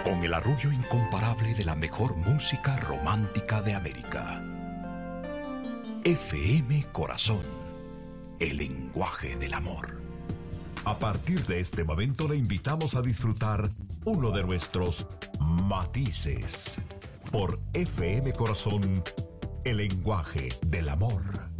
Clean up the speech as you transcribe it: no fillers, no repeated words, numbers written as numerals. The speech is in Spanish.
con el arrullo incomparable de la mejor música romántica de América. FM Corazón, el lenguaje del amor. A partir de este momento le invitamos a disfrutar uno de nuestros matices por FM Corazón, el lenguaje del amor.